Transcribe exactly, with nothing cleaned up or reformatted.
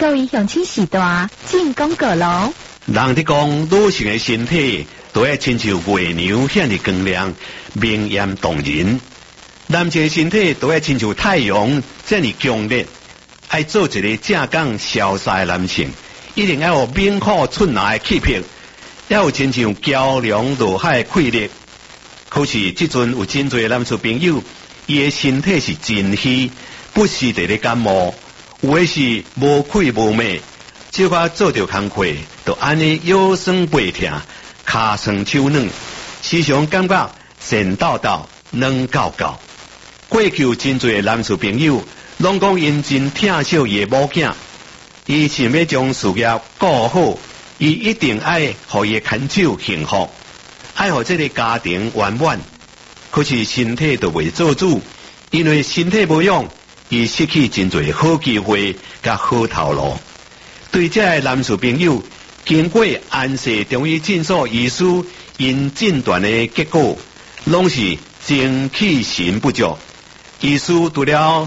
各位乡亲时代进广告咯。 人哋讲女性的身体都要亲像月娘遐尼光亮、明艳动人，男性的身体都要亲像太阳这样强烈。爱做一个正港潇洒的男性，一定要有明阔寸拿的气魄，要有亲像桥梁落海的气力。可是即阵有真侪男士朋友，伊的身体是真虚，不时伫咧感冒，有的是无气无脉，只要做着工课，就安尼腰酸背痛、骹酸手软，时常感觉神抖抖、软搞搞。过去有真侪男士朋友，拢讲因真疼惜伊的某囝，伊想要将事业顾好，伊一定爱互伊的牵手幸福。爱互这个家庭圆满，可是身体就袂做主，因为身体无用，伊失去真侪好机会甲好头路。对这个男士朋友，经过安氏中医诊所医师因诊断的结果，拢是精气神不足。医师除了